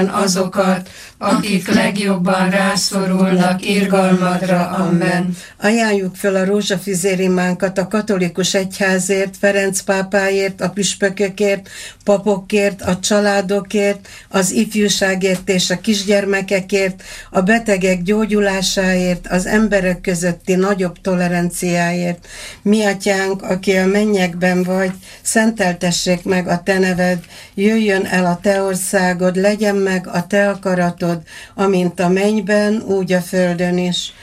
azokat, akik legjobban rászorulnak irgalmadra. Amen. Ajánljuk fel a rózsafüzérimánkat a katolikus egyházért, Ferenc pápáért, a püspökökért, papokért, a családokért, az ifjúságért és a kisgyermekekért, a betegek gyógyulásáért, az emberek közötti nagyobb toleranciáért. Mi atyánk, aki a mennyekben vagy, szenteltessék meg a te neved, jöjjön el a te országod, legyen meg a te akaratod, amint a mennyben, úgy a földön is.